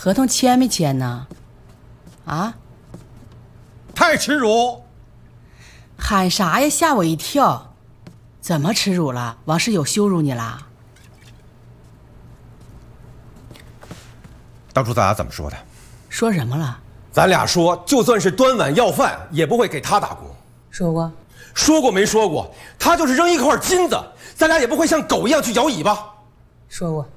合同签没签呢？啊？ 太耻辱！ 喊啥呀？吓我一跳！怎么耻辱了？王世友羞辱你了？ 当初咱俩怎么说的？ 说什么了？ 咱俩说，就算是端碗要饭，也不会给他打工。 说过？ 说过没说过？他就是扔一块金子，咱俩也不会像狗一样去摇尾巴。 说过。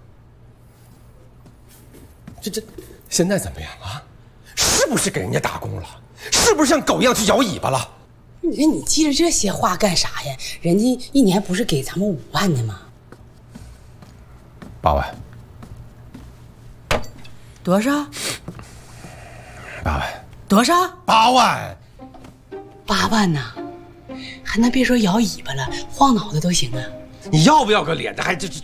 这现在怎么样啊？是不是给人家打工了？是不是像狗一样去摇尾巴了？ 你看你记着这些话干啥呀？人家一年不是给咱们5万的吗 ？8万。 多少 ？8万。 多少 ？8万。 8万呐，还能别说摇尾巴了，晃脑袋都行啊！ 你要不要个脸的？还这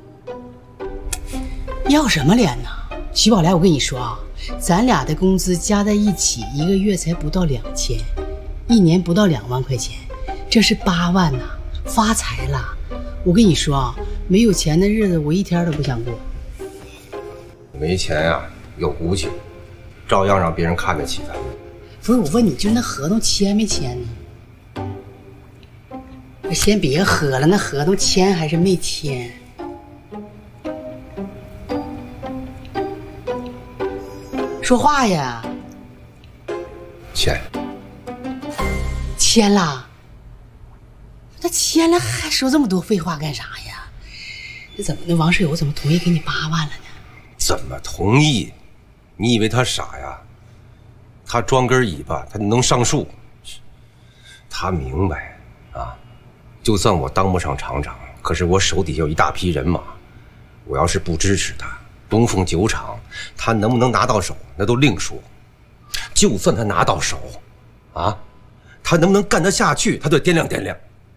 要什么脸呢？徐宝来，我跟你说啊，咱俩的工资加在一起，1个月才不到2000，一年不到2万块钱，这是8万呐，发财了！我跟你说啊，没有钱的日子我一天都不想过。 没钱呀，有骨气，照样让别人看得起咱们。 不是，我问你，就那合同签没签呢？先别喝了，那合同签还是没签？说话呀！签了？那签了还说这么多废话干啥呀？这怎么的？王世友怎么同意给你8万了呢？ 怎么同意？你以为他傻呀？他装根尾巴，他能上树？他明白啊！就算我当不上厂长，可是我手底下有一大批人马，我要是不支持他，东风酒厂他能不能拿到手，那都另说。就算他拿到手，啊，他能不能干得下去，他得掂量掂量。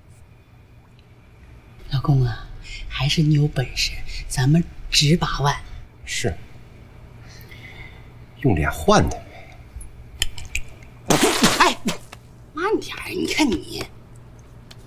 老公啊，还是你有本事，咱们值8万。 是，用脸换的呗。 哎，慢点儿，你看你。